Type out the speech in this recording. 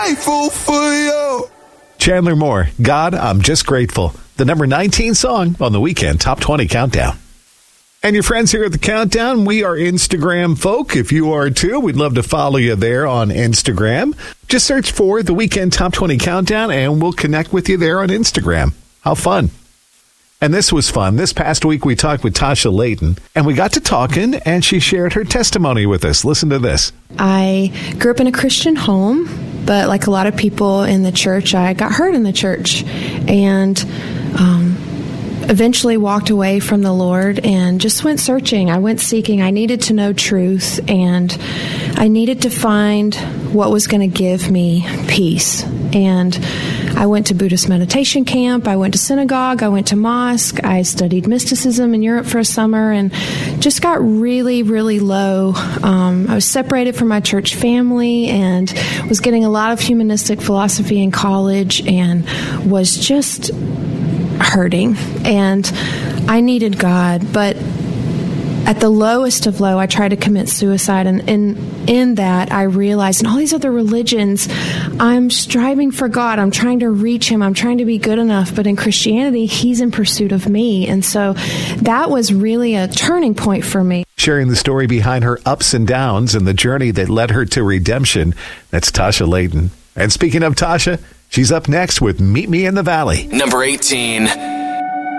grateful for you. Chandler Moore, God, I'm Just Grateful. The number 19 song on the Weekend Top 20 Countdown. And your friends here at the Countdown, we are Instagram folk. If you are too, we'd love to follow you there on Instagram. Just search for the Weekend Top 20 Countdown and we'll connect with you there on Instagram. How fun. And this was fun. This past week, we talked with Tasha Layton, and we got to talking, and she shared her testimony with us. Listen to this. I grew up in a Christian home, but like a lot of people in the church, I got hurt in the church, and eventually walked away from the Lord and just went searching. I went seeking. I needed to know truth, and I needed to find what was going to give me peace. And I went to Buddhist meditation camp. I went to synagogue. I went to mosque. I studied mysticism in Europe for a summer and just got really, really low. I was separated from my church family and was getting a lot of humanistic philosophy in college and was just hurting. And I needed God, but at the lowest of low, I tried to commit suicide, and in that, I realized in all these other religions, I'm striving for God. I'm trying to reach Him. I'm trying to be good enough. But in Christianity, He's in pursuit of me. And so that was really a turning point for me. Sharing the story behind her ups and downs and the journey that led her to redemption, that's Tasha Layton. And speaking of Tasha, she's up next with Meet Me in the Valley. Number 18.